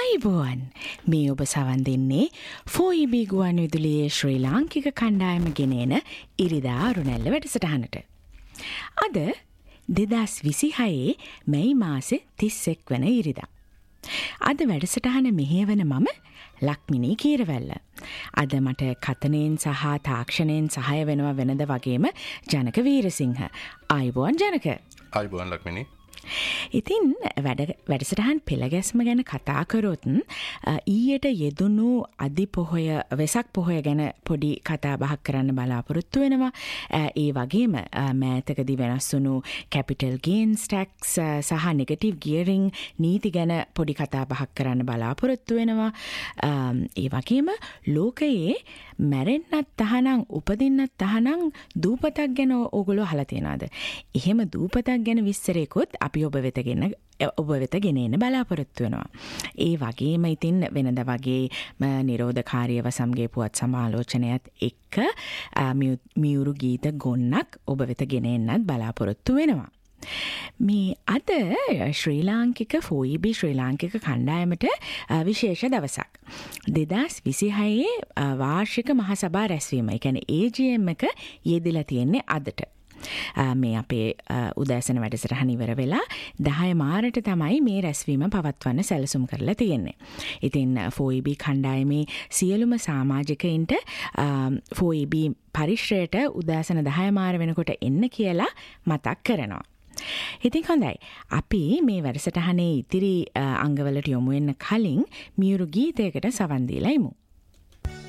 ආයිබෝවන් මේ ඔබ සවන් දෙන්නේ ෆෝයිබී ගුවන් විදුලියේ ශ්‍රී ලාංකික කණ්ඩායම ගෙනෙන ඉරිදා අරුණැල්ල වැඩසටහනට. අද 2026 මැයි මාසේ 31 වන ඉරිදා. අද වැඩසටහන මෙහෙයවන මම ලක්මිනී කීරවැල්ල. අද මට කතනයෙන් සහ තාක්ෂණයෙන් සහාය වෙනවා වෙනද වගේම ජනක වීරසිංහ. ආයිබෝවන් ජනක. ආයිබෝවන් ලක්මිනී. ඉතින් වැඩසටහන් පෙළගැස්ම ගැන කතා කරොත් ඊයට යෙදුණු අධි පොහොය වෙසක් පොහොය ගැන පොඩි කතා බහක් කරන්න බලාපොරොත්තු වෙනවා. ඒ වගේම මෑතකදී වෙනස් වුණු කැපිටල් ගේන්ස් ටැක්ස් සහ නෙගටිව් ගියරින් නීති ගැන පොඩි කතා බහක් කරන්න බලාපොරොත්තු වෙනවා. ඒ වගේම ලෝකයේ මැරෙන්නත් තහනම් උපදින්නත් තහනම් දූපතක් ගැන ඕගොල්ලෝ අහලා තියෙනවද? එහෙම දූපතක් ගැන විස්තරයකොත් අපි ඔබ වෙත ගෙනෙන්න බලාපොරොත්තු වෙනවා. ඒ වගේම ඉතින් වෙනද වගේ නිරෝධකාරී වසම්ගේ පුවත් සමාලෝචනයත් එක්ක මියුරු ගීත ගොන්නක් ඔබ වෙත ගෙනෙන්නත් බලාපොරොත්තු වෙනවා. මේ අද ශ්‍රී ලාංකික ෆෝයිබී ශ්‍රී ලාංකික කණ්ඩායමට විශේෂ දවසක්. 2026 වාර්ෂික මහසභා රැස්වීම, ඒ කියන්නේ AGM එක යෙදලා තියෙන්නේ අදට. මේ අපේ උදෑසන වැඩසටහන ඉවර වෙලා 10 මාරට තමයි මේ රැස්වීම පවත්වන්න සැලසුම් කරලා තියෙන්නේ. ඉතින් ෆෝයිබී කණ්ඩායමේ සියලුම සමාජිකයින්ට ෆෝයිබී පරිශ්‍රයට උදෑසන 10 මාර වෙනකොට එන්න කියලා මතක් කරනවා. ඉතින් හොඳයි. අපි මේ වැඩසටහනේ ඉතිරි අංගවලට යොමු වෙන්න කලින් මියුරු ගීතයකට සවන් දීලා ඉමු.